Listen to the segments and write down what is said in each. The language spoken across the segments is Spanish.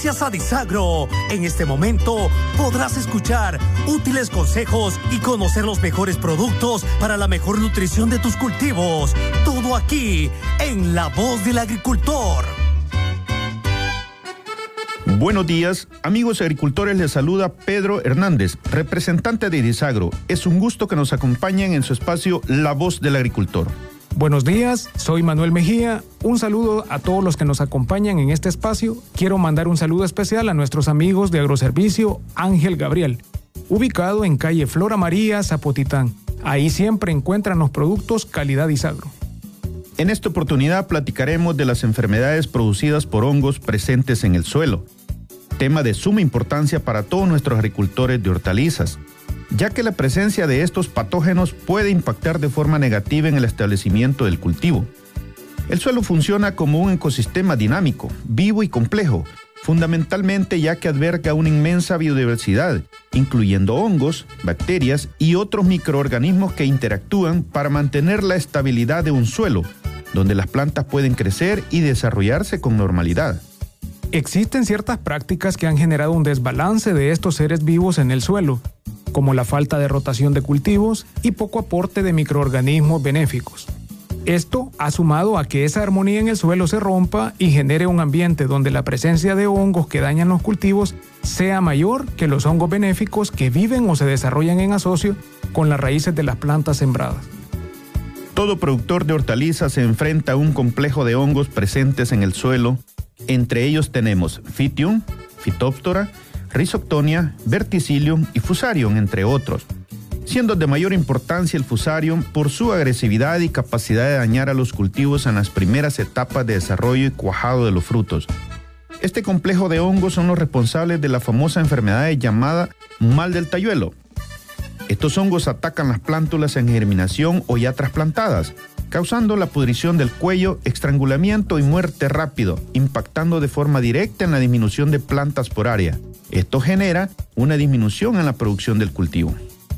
Gracias a Disagro, en este momento podrás escuchar útiles consejos y conocer los mejores productos para la mejor nutrición de tus cultivos. Todo aquí, en La Voz del Agricultor. Buenos días, amigos agricultores, les saluda Pedro Hernández, representante de Disagro. Es un gusto que nos acompañen en su espacio La Voz del Agricultor. Buenos días, soy Manuel Mejía. Un saludo a todos los que nos acompañan en este espacio. Quiero mandar un saludo especial a nuestros amigos de Agroservicio Ángel Gabriel, ubicado en calle Flora María, Zapotitán. Ahí siempre encuentran los productos calidad Disagro. En esta oportunidad platicaremos de las enfermedades producidas por hongos presentes en el suelo, tema de suma importancia para todos nuestros agricultores de hortalizas, ya que la presencia de estos patógenos puede impactar de forma negativa en el establecimiento del cultivo. El suelo funciona como un ecosistema dinámico, vivo y complejo, fundamentalmente ya que alberga una inmensa biodiversidad, incluyendo hongos, bacterias y otros microorganismos que interactúan para mantener la estabilidad de un suelo, donde las plantas pueden crecer y desarrollarse con normalidad. Existen ciertas prácticas que han generado un desbalance de estos seres vivos en el suelo, como la falta de rotación de cultivos y poco aporte de microorganismos benéficos. Esto ha sumado a que esa armonía en el suelo se rompa y genere un ambiente donde la presencia de hongos que dañan los cultivos sea mayor que los hongos benéficos que viven o se desarrollan en asocio con las raíces de las plantas sembradas. Todo productor de hortalizas se enfrenta a un complejo de hongos presentes en el suelo. Entre ellos tenemos Phytium, Phytophthora, Rhizoctonia, Verticillium y Fusarium, entre otros, siendo de mayor importancia el Fusarium por su agresividad y capacidad de dañar a los cultivos en las primeras etapas de desarrollo y cuajado de los frutos. Este complejo de hongos son los responsables de la famosa enfermedad llamada mal del tayuelo. Estos hongos atacan las plántulas en germinación o ya trasplantadas, causando la pudrición del cuello, estrangulamiento y muerte rápido, impactando de forma directa en la disminución de plantas por área. Esto genera una disminución en la producción del cultivo.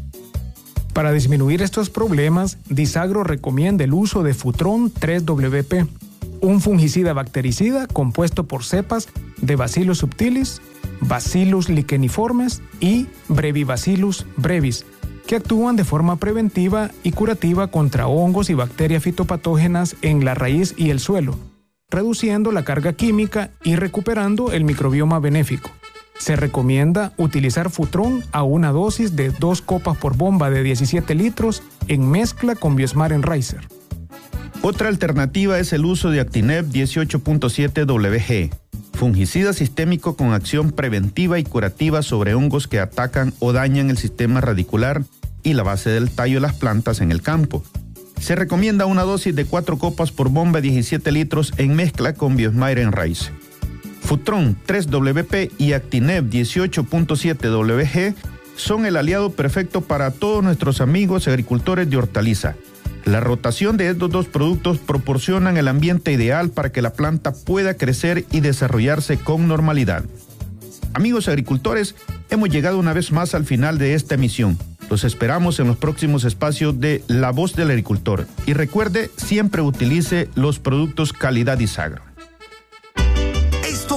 Para disminuir estos problemas, Disagro recomienda el uso de Futron 3WP, un fungicida bactericida compuesto por cepas de Bacillus subtilis, Bacillus licheniformes y Brevibacillus brevis, que actúan de forma preventiva y curativa contra hongos y bacterias fitopatógenas en la raíz y el suelo, reduciendo la carga química y recuperando el microbioma benéfico. Se recomienda utilizar Futron a una dosis de 2 copas por bomba de 17 litros en mezcla con Biosmar Enriser. Otra alternativa es el uso de Actineb 18.7 WG, fungicida sistémico con acción preventiva y curativa sobre hongos que atacan o dañan el sistema radicular y la base del tallo de las plantas en el campo. Se recomienda una dosis de 4 copas por bomba de 17 litros en mezcla con Biosmar Enriser. Futron 3WP y Actineb 18.7 WG son el aliado perfecto para todos nuestros amigos agricultores de hortaliza. La rotación de estos dos productos proporcionan el ambiente ideal para que la planta pueda crecer y desarrollarse con normalidad. Amigos agricultores, hemos llegado una vez más al final de esta emisión. Los esperamos en los próximos espacios de La Voz del Agricultor. Y recuerde, siempre utilice los productos calidad Disagro.